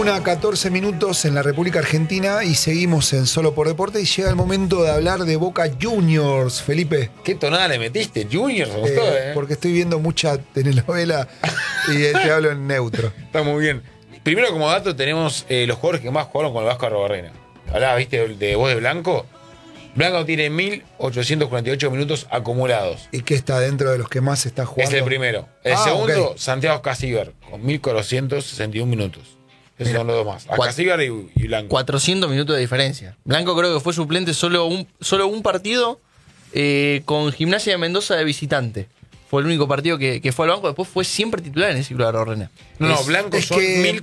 21:14 en la República Argentina y seguimos en Solo por Deporte y llega el momento de hablar de Boca Juniors, Felipe. ¿Qué tonada le metiste? Juniors, me gustó, Porque estoy viendo mucha telenovela y te hablo en neutro. Está muy bien. Primero, como dato, tenemos los jugadores que más jugaron con el Vasco Arrobarrena. Hablaba, viste, de voz de Blanco. Blanco tiene 1.848 minutos acumulados. ¿Y qué está dentro de los que más está jugando? Es el primero. El segundo, okay. Santiago Casíbar, con 1.461 minutos. Esos son los dos más. Casíbar y Blanco. 400 minutos de diferencia. Blanco creo que fue suplente solo un partido con Gimnasia de Mendoza de visitante. Fue el único partido que fue al banco. Después fue siempre titular en el ciclo de Arrobarrena. No, Blanco son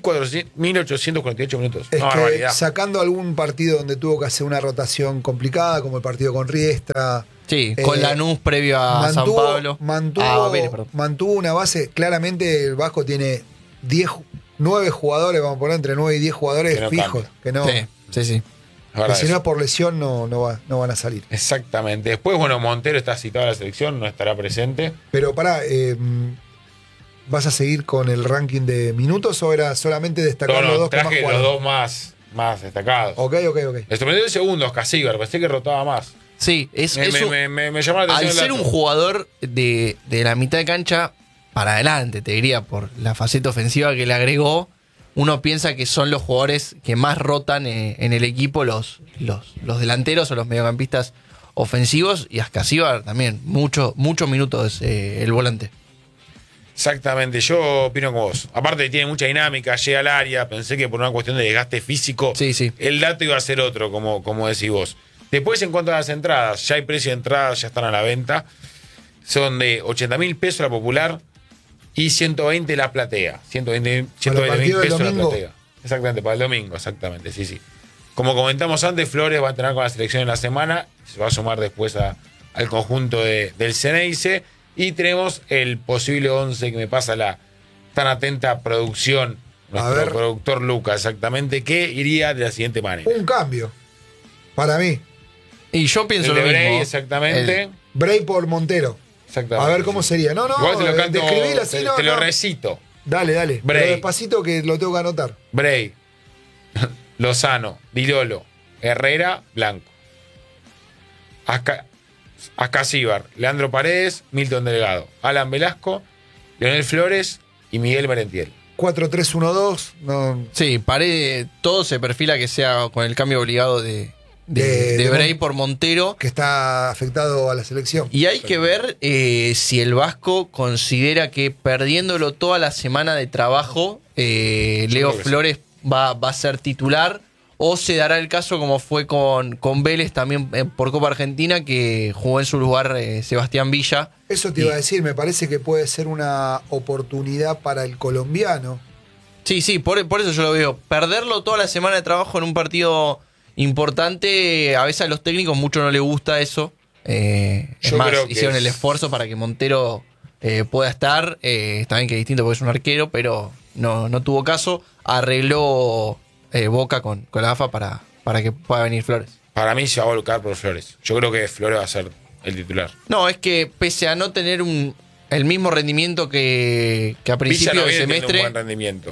1.848 minutos. Es no, que barbaridad. sacando algún partido donde tuvo que hacer una rotación complicada, como el partido con Riestra. Sí, con Lanús previo a San Pablo. Mantuvo una base. Claramente el Vasco tiene 9 jugadores, vamos a poner entre 9 y 10 jugadores que no fijos. Cambia. Que no. Sí. Que si no es por lesión, no van a salir. Exactamente. Después, bueno, Montero está citado a la selección, no estará presente. Pero pará, ¿vas a seguir con el ranking de minutos o era solamente destacar los dos que más traje jugaron? los dos más destacados. Ok. Me sorprendió el segundo, Casíbar, pensé que rotaba más. Sí, me llamó la atención. Al ser un jugador de la mitad de cancha para adelante, te diría, por la faceta ofensiva que le agregó, uno piensa que son los jugadores que más rotan en el equipo, los delanteros o los mediocampistas ofensivos, y Ascasíbar también, muchos minutos el volante. Exactamente, yo opino como vos. Aparte tiene mucha dinámica, llega al área, pensé que por una cuestión de desgaste físico, sí. El dato iba a ser otro, como decís vos. Después, en cuanto a las entradas, ya hay precio de entradas, ya están a la venta. Son de 80.000 pesos la popular y 120 la platea. 120.000 pesos la platea. Exactamente, para el domingo, exactamente, sí. Como comentamos antes, Flores va a entrenar con la selección en la semana, se va a sumar después al conjunto del Ceneice. Y tenemos el posible 11 que me pasa la tan atenta producción, nuestro productor Lucas, exactamente, que iría de la siguiente manera. Un cambio, para mí. Y yo pienso el de lo mismo. Bray, exactamente. Bray por Montero. Exactamente. A ver cómo sería. No, igual te lo canto, así, te lo recito. Dale. Bray. Pero despacito que lo tengo que anotar. Bray, Lozano, Dilolo, Herrera, Blanco. Ascasíbar, Leandro Paredes, Milton Delgado, Alan Velasco, Leonel Flores y Miguel Merentiel. 4-3-1-2. No. Sí, Paredes, todo se perfila que sea con el cambio obligado de Bray por Montero, que está afectado a la selección. Y hay que ver si el Vasco considera que perdiéndolo toda la semana de trabajo, Leo Flores va a ser titular, o se dará el caso como fue con Vélez también por Copa Argentina, que jugó en su lugar Sebastián Villa. Eso te iba a decir, me parece que puede ser una oportunidad para el colombiano. Sí, por eso yo lo veo. Perderlo toda la semana de trabajo en un partido importante, a veces a los técnicos mucho no les gusta eso. Es más, hicieron el esfuerzo para que Montero pueda estar. Está bien que es distinto porque es un arquero, pero no tuvo caso. Arregló Boca con la AFA para que pueda venir Flores. Para mí se va a volcar por Flores. Yo creo que Flores va a ser el titular. No, es que pese a no tener el mismo rendimiento que a principio de semestre, un buen rendimiento.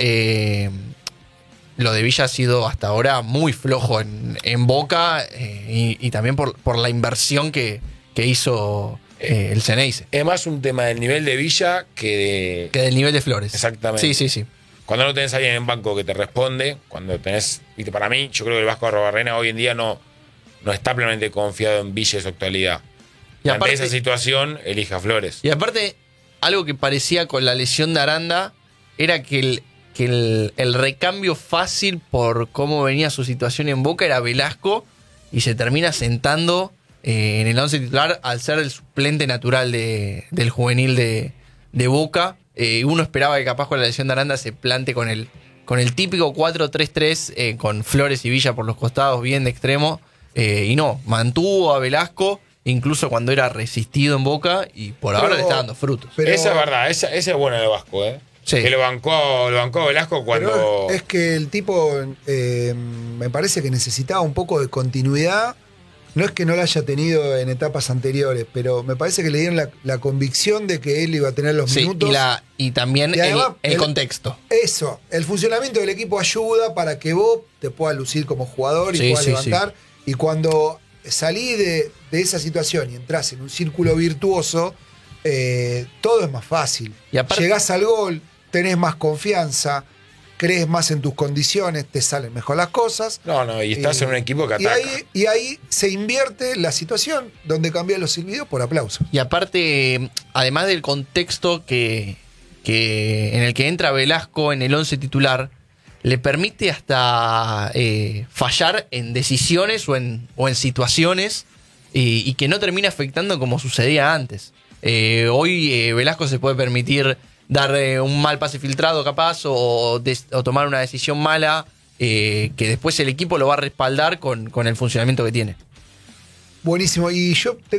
Lo de Villa ha sido hasta ahora muy flojo en Boca y también por la inversión que hizo el Ceneice. Es más un tema del nivel de Villa que del nivel de Flores. Exactamente. Sí. Cuando no tenés a alguien en banco que te responde, cuando tenés, viste, para mí, yo creo que el Vasco Arrobarrena hoy en día no está plenamente confiado en Villa y su actualidad. Y ante esa situación, elige a Flores. Y aparte, algo que parecía con la lesión de Aranda era que el recambio fácil por cómo venía su situación en Boca era Velasco, y se termina sentando en el 11 titular al ser el suplente natural del juvenil de Boca. Uno esperaba que capaz con la lesión de Aranda se plante con el típico 4-3-3 con Flores y Villa por los costados, bien de extremo, y no, mantuvo a Velasco incluso cuando era resistido en Boca, y por ahora le está dando frutos. Esa es verdad, esa es buena de Vasco, Sí. Que lo bancó a Velasco cuando... Pero es que el tipo me parece que necesitaba un poco de continuidad no es que no la haya tenido en etapas anteriores, pero me parece que le dieron la convicción de que él iba a tener los Sí, minutos. y también Y además, el contexto. Eso, el funcionamiento del equipo ayuda para que vos te puedas lucir como jugador y Sí, puedas sí, levantar. Y cuando salí de esa situación y entras en un círculo virtuoso, todo es más fácil. Y aparte- Llegás al gol, tenés más confianza, crees más en tus condiciones, te salen mejor las cosas. No, y estás en un equipo que y ataca. y ahí se invierte la situación donde cambian los silbidos por aplausos. Y aparte, además del contexto en el que entra Velasco en el 11 titular, le permite hasta fallar en decisiones o en situaciones y que no termina afectando como sucedía antes. Hoy Velasco se puede permitir dar un mal pase filtrado capaz o tomar una decisión mala que después el equipo lo va a respaldar con el funcionamiento que tiene. Buenísimo. Y yo